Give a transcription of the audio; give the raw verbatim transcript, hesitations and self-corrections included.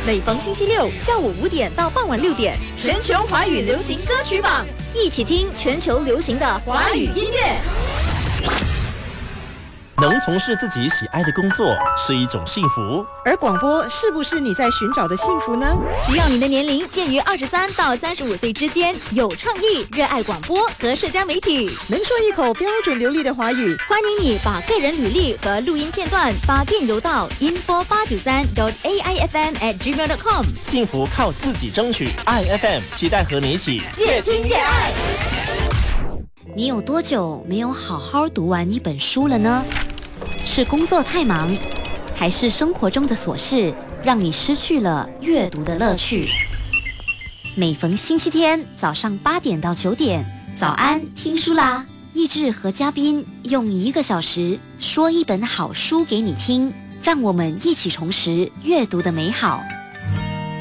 每逢星期六下午五点到傍晚六点，全球华语流行歌曲榜，一起听全球流行的华语音乐。 能从事自己喜爱的工作是一种幸福， 而广播是不是你在寻找的幸福呢？ 只要你的年龄介于二十三到三十五岁之间，有创意，热爱广播和社交媒体， 能说一口标准流利的华语， 欢迎你把个人履历和录音片段发电邮到 info 八九三 dot a i f m at gmail dot com。 幸福靠自己争取 ，I F M 期待和你一起越听越爱。 你有多久没有好好读完一本书了呢？是工作太忙，还是生活中的琐事让你失去了阅读的乐趣？每逢星期天早上八点到九点，早安听书啦！益智和嘉宾用一个小时说一本好书给你听，让我们一起重拾阅读的美好。